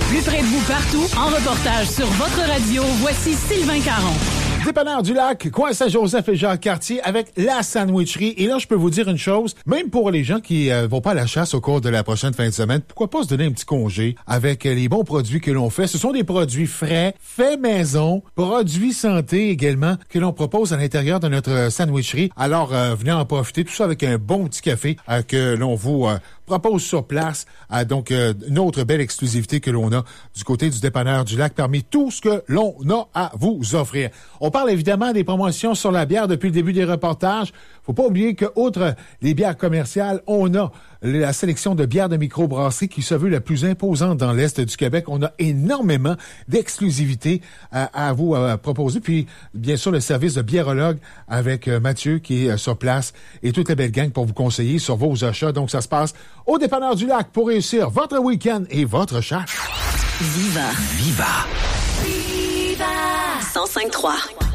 Plus près de vous partout, en reportage sur votre radio, voici Sylvain Caron. Dépanneur du Lac, coin Saint-Joseph et Jacques-Cartier avec la sandwicherie. Et là, je peux vous dire une chose, même pour les gens qui vont pas à la chasse au cours de la prochaine fin de semaine, pourquoi pas se donner un petit congé avec les bons produits que l'on fait. Ce sont des produits frais, faits maison, produits santé également que l'on propose à l'intérieur de notre sandwicherie. Alors, venez en profiter, tout ça avec un bon petit café que l'on vous propose sur place. Donc, une autre belle exclusivité que l'on a du côté du Dépanneur du Lac parmi tout ce que l'on a à vous offrir. On parle évidemment des promotions sur la bière depuis le début des reportages. Faut pas oublier que, outre les bières commerciales, on a la sélection de bières de microbrasserie qui se veut la plus imposante dans l'Est du Québec. On a énormément d'exclusivités à vous proposer. Puis, bien sûr, le service de biérologue avec Mathieu qui est sur place et toute la belle gang pour vous conseiller sur vos achats. Donc, ça se passe au Dépanneur du Lac pour réussir votre week-end et votre chasse. Viva. Viva. Viva. 105.3.